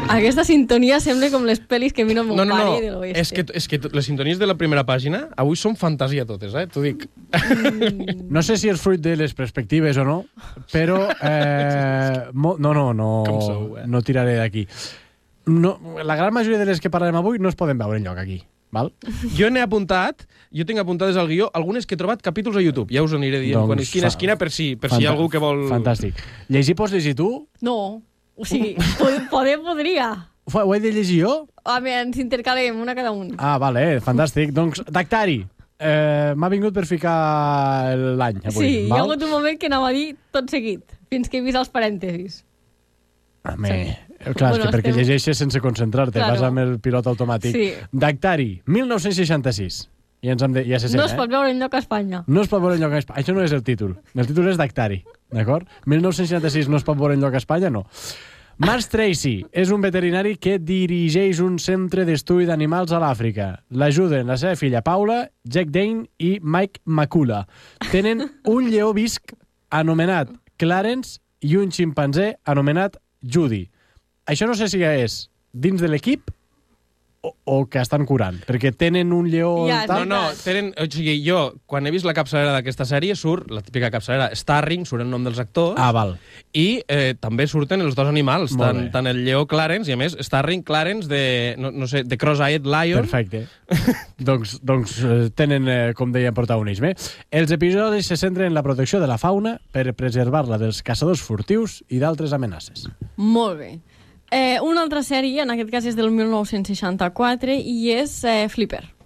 Aquesta sintonia sembla com les pel·lis que miro el meu pare de l'oeste. És que les sintonies de la primera pàgina avui són fantasia totes, t'ho dic. No sé si és fruit de les perspectives o no, però no tiraré d'aquí. No, la gran majoria de les que parlarem avui no es poden veure enlloc aquí. Val? Jo tinc apuntades al guió algunes que he trobat capítols a YouTube. Ja us aniré dient quan és quina esquina per si hi ha algú que vol... Fantàstic. Llegir pots llegir tu? No, o sigui, podria. Ho he de llegir jo? Home, ens intercalem, una cada un. Ah, vale, fantàstic. Doncs, Dactari, m'ha vingut per ficar l'any avui. Sí, hi ha hagut un moment que anava a dir tot seguit, fins que he vist els parèntesis. Clar, és que perquè llegeixes sense concentrar-te, vas amb el pilot automàtic. Sí. Dactari, 1966. Ja se sent, no es pot veure enlloc a Espanya. No es pot veure enlloc a Espanya. Això no és el títol. El títol és Dactari, d'acord? 1966 no es pot veure enlloc a Espanya, no. Mars Tracy és un veterinari que dirigeix un centre d'estudi d'animals a l'Àfrica. L'ajuden la seva filla Paula, Jack Dane i Mike Makula. Tenen un lleó visc anomenat Clarence i un ximpanzé anomenat Judy. Això no sé si és dins de l'equip o que estan curant, perquè tenen un lleó... O sigui, jo, quan he vist la capçalera d'aquesta sèrie, surt la típica capçalera Starring, surt el nom dels actors, val. I també surten els dos animals, tant el lleó Clarence, i a més, Starring Clarence de Cross-Eyed Lion. Perfecte. doncs tenen, com deia, protagonisme. Els episodis se centren en la protecció de la fauna per preservar-la dels caçadors furtius i d'altres amenaces. Molt bé. Una altra sèrie, en aquest cas és del 1964, i és Flipper.